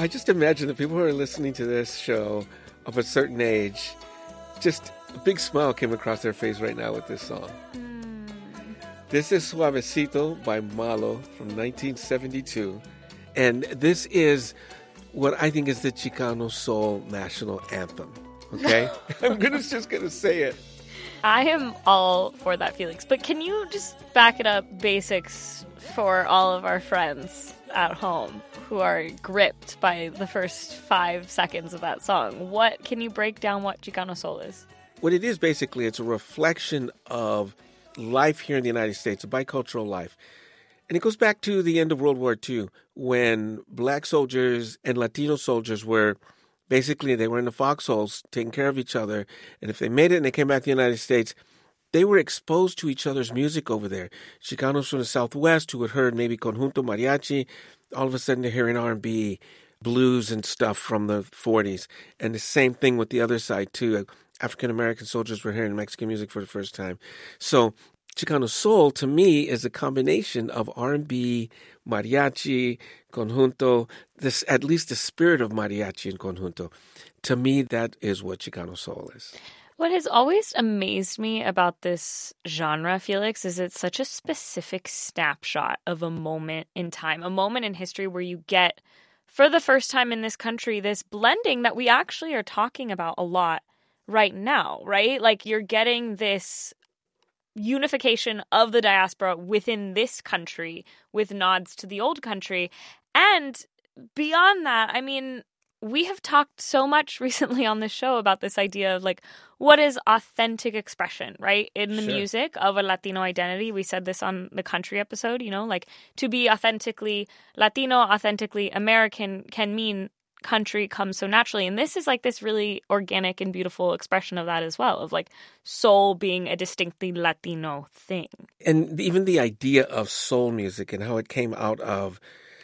I just imagine the people who are listening to this show of a certain age, just a big smile came across their face right now with this song. This is Suavecito by Malo from 1972. And this is what I think is the Chicano Soul national anthem. Okay? just going to say it. I am all for that, Felix. But can you just back it up basics for all of our friends at home who are gripped by the first 5 seconds of that song? Can you break down what Chicano Soul is? What it is, basically, it's a reflection of life here in the United States, a bicultural life. And it goes back to the end of World War II, when black soldiers and Latino soldiers were basically, they were in the foxholes taking care of each other. And if they made it and they came back to the United States, they were exposed to each other's music over there. Chicanos from the Southwest who had heard maybe conjunto mariachi, all of a sudden they're hearing R&B, blues and stuff from the 40s. And the same thing with the other side, too. African-American soldiers were hearing Mexican music for the first time. So Chicano Soul, to me, is a combination of R&B, mariachi, conjunto, at least the spirit of mariachi and conjunto. To me, that is what Chicano Soul is. What has always amazed me about this genre, Felix, is it's such a specific snapshot of a moment in time, a moment in history where you get, for the first time in this country, this blending that we actually are talking about a lot right now, right? Like you're getting this unification of the diaspora within this country with nods to the old country. And beyond that, I mean, we have talked so much recently on this show about this idea of like, what is authentic expression, right? In the music of a Latino identity. We said this on the country episode, like to be authentically Latino, authentically American can mean country comes so naturally. And this is like this really organic and beautiful expression of that as well, of like soul being a distinctly Latino thing. And even the idea of soul music and how it came out of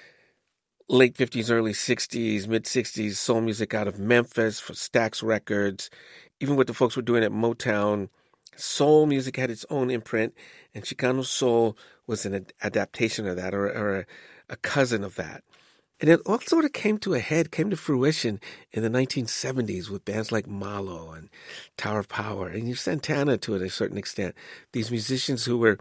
late 50s, early 60s, mid 60s, soul music out of Memphis for Stax Records. Even what the folks were doing at Motown, soul music had its own imprint, and Chicano Soul was an adaptation of that or a cousin of that. And it all sort of came to fruition in the 1970s with bands like Malo and Tower of Power, and Santana to a certain extent. These musicians who were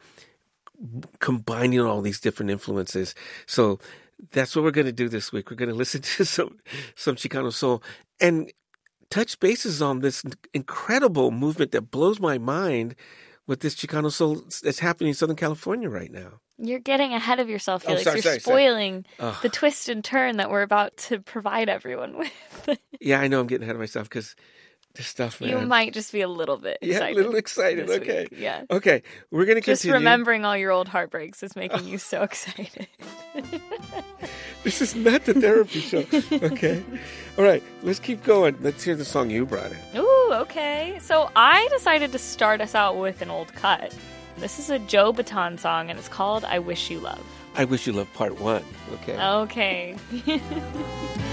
combining all these different influences. So that's what we're going to do this week. We're going to listen to some Chicano Soul and touch bases on this incredible movement that blows my mind with this Chicano Soul that's happening in Southern California right now. You're getting ahead of yourself, Felix. You're spoiling the twist and turn that we're about to provide everyone with. Yeah, I know I'm getting ahead of myself because this stuff, man. You might just be a little bit excited. Yeah, a little excited. Okay. Week. Yeah. Okay, we're going to continue. Just remembering all your old heartbreaks is making you so excited. This is not the therapy show. Okay. All right, let's keep going. Let's hear the song you brought in. Ooh, okay. So I decided to start us out with an old cut. This is a Joe Bataan song, and it's called I Wish You Love. I Wish You Love Part 1. Okay. Okay.